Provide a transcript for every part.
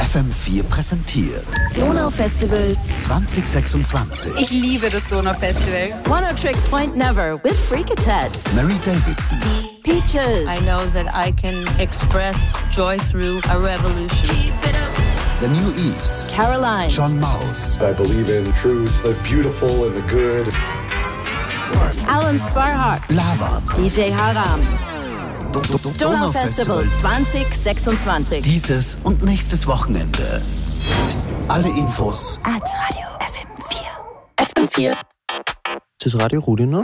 FM4 präsentiert Donau-Festival 2026. Ich liebe das Donau-Festival. One Tricks Point Never with Freakatet. Mary Davidson, Peaches. I know that I can express joy through a revolution. The New Eves, Caroline. John Maus, I believe in truth, the beautiful and the good. Alan Sparhawk. Blavan. DJ Haram. Donau-Festival 2026. Dieses und nächstes Wochenende. Alle Infos At Radio FM4. FM4. Das ist Radio Rudina.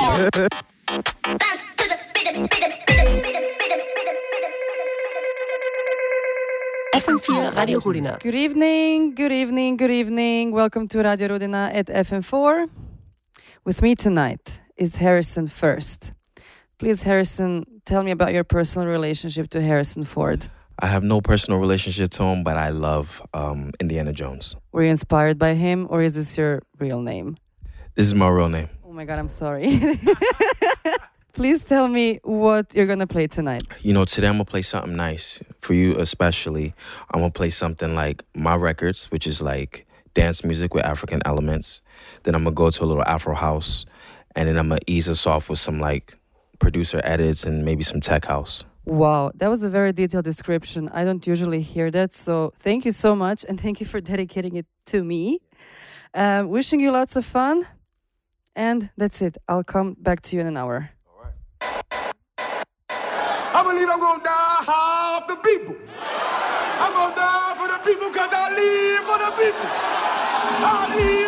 FM4 Radio Rudina. Good evening, good evening, good evening. Welcome to Radio Rudina at FM4. With me tonight is Harrison First. Please, Harrison, tell me about your personal relationship to Harrison Ford. I have no personal relationship to him, but I love Indiana Jones. Were you inspired by him, or is this your real name? This is my real name. Oh my God, I'm sorry. Please tell me what you're going to play tonight. You know, today I'm going to play something nice. For you especially, I'm going to play something like my records, which is like dance music with African elements. Then I'm going to go to a little Afro house, and then I'm going to ease us off with some like producer edits and maybe some tech house. Wow, that was a very detailed description. I don't usually hear that, so thank you so much, and thank you for dedicating it to me. Wishing you lots of fun, and that's it. I'll come back to you in an hour. I believe I'm gonna die for the people. I'm gonna die for the people because I live for the people. I live